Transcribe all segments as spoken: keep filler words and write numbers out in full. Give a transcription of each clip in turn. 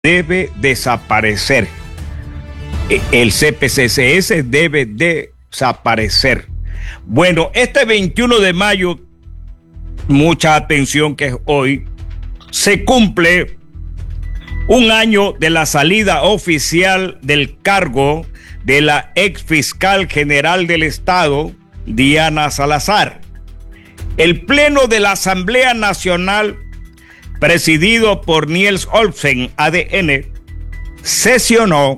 debe desaparecer. El C P C C S debe desaparecer. Bueno, este veintiuno de mayo, mucha atención que es hoy, se cumple un año de la salida oficial del cargo de la ex fiscal general del Estado, Diana Salazar. El Pleno de la Asamblea Nacional, presidido por Niels Olsen, A D N, sesionó,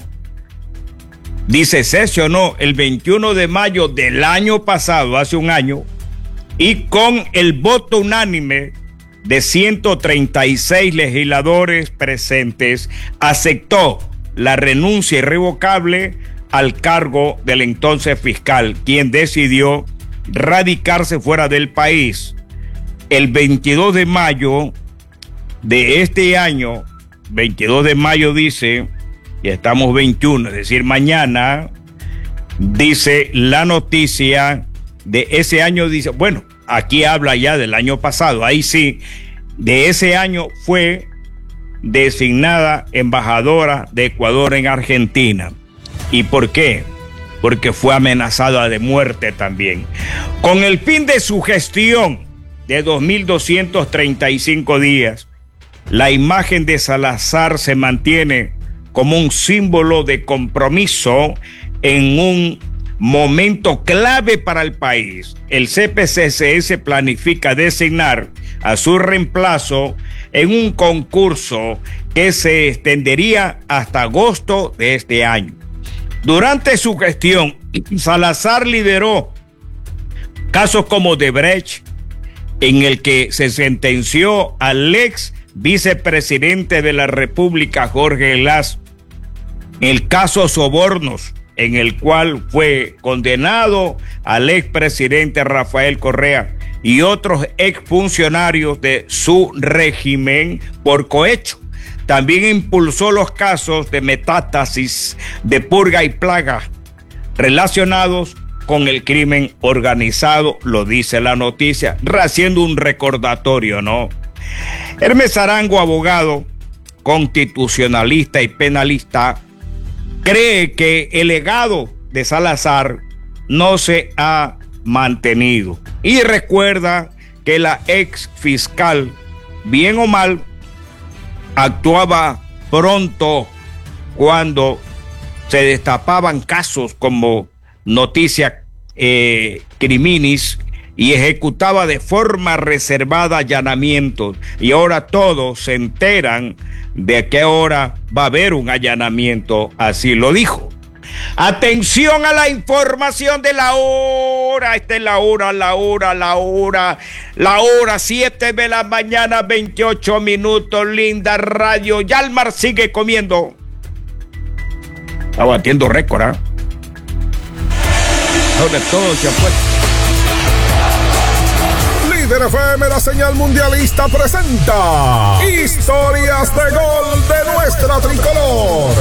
dice sesionó el veintiuno de mayo del año pasado, hace un año, y con el voto unánime de ciento treinta y seis legisladores presentes, aceptó la renuncia irrevocable al cargo del entonces fiscal, quien decidió radicarse fuera del país. El veintidós de mayo de este año, veintidós de mayo dice, y estamos veintiuno, es decir, mañana, dice la noticia de ese año, dice, bueno, aquí habla ya del año pasado, ahí sí, de ese año fue designada embajadora de Ecuador en Argentina. ¿Y por qué? Porque fue amenazada de muerte también. Con el fin de su gestión de dos mil doscientos treinta y cinco días, la imagen de Salazar se mantiene como un símbolo de compromiso en un momento clave para el país. El C P C C S planifica designar a su reemplazo en un concurso que se extendería hasta agosto de este año. Durante su gestión, Salazar lideró casos como Odebrecht, en el que se sentenció al ex vicepresidente de la República, Jorge Glass, el caso Sobornos, en el cual fue condenado al expresidente Rafael Correa y otros exfuncionarios de su régimen por cohecho. También impulsó los casos de metástasis, de purga y plaga relacionados con el crimen organizado, lo dice la noticia, haciendo un recordatorio, ¿no? Hermes Arango, abogado, constitucionalista y penalista, cree que el legado de Salazar no se ha mantenido y recuerda que la ex fiscal, bien o mal, actuaba pronto cuando se destapaban casos como Noticia eh, Criminis y ejecutaba de forma reservada allanamientos, y ahora todos se enteran de que ahora va a haber un allanamiento, así lo dijo. Atención a la información de la hora. Esta es la hora, la hora, la hora, la hora, siete de la mañana, veintiocho minutos, linda radio. Yalmar sigue comiendo. Está batiendo récord, ¿eh? Sobre todo se fue. Líder F M, la señal mundialista, presenta Historias de Gol de nuestra tricolor.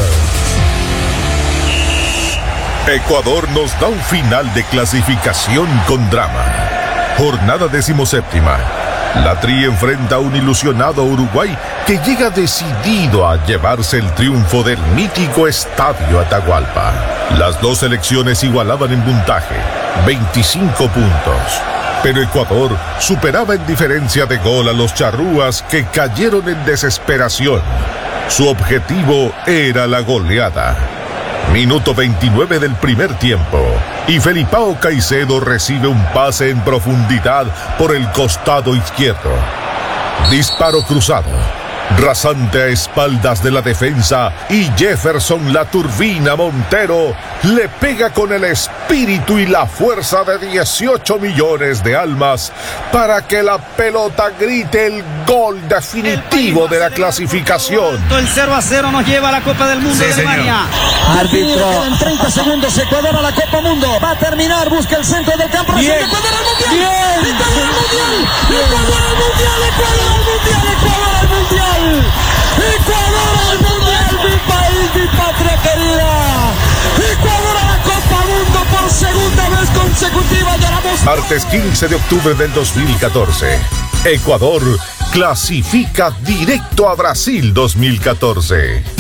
Ecuador nos da un final de clasificación con drama. Jornada decimoséptima. La Tri enfrenta a un ilusionado Uruguay que llega decidido a llevarse el triunfo del mítico Estadio Atahualpa. Las dos selecciones igualaban en puntaje, veinticinco puntos. Pero Ecuador superaba en diferencia de gol a los charrúas, que cayeron en desesperación. Su objetivo era la goleada. Minuto veintinueve del primer tiempo, y Felipao Caicedo recibe un pase en profundidad por el costado izquierdo. Disparo cruzado, rasante a espaldas de la defensa, y Jefferson La Turbina Montero le pega con el espíritu y la fuerza de dieciocho millones de almas para que la pelota grite el gol definitivo de la clasificación. El cero a cero nos lleva a la Copa del Mundo, sí, de Alemania. Árbitro. Quedan treinta segundos, Ecuador a la Copa Mundo. Va a terminar, busca el centro del campo. Bien. Ecuador al Mundial. Bien. Ecuador al Mundial. Ecuador al Mundial. Ecuador al Mundial. Ecuador al Mundial. Ecuador al Mundial, mi país, mi patria querida. Ecuador a la Copa Mundo por segunda vez consecutiva. Lloramos Martes quince de octubre del dos mil catorce. Ecuador clasifica directo a Brasil dos mil catorce.